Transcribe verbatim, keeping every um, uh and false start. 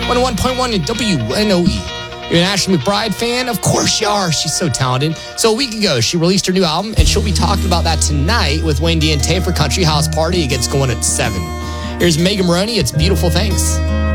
one oh one point one in W N O E. You're an Ashley McBryde fan? Of course you are. She's so talented. So a week ago, she released her new album, and she'll be talking about that tonight with Wayne D'Ante for Country House Party. It gets going at seven. Here's Megan Maroney. It's Beautiful Things.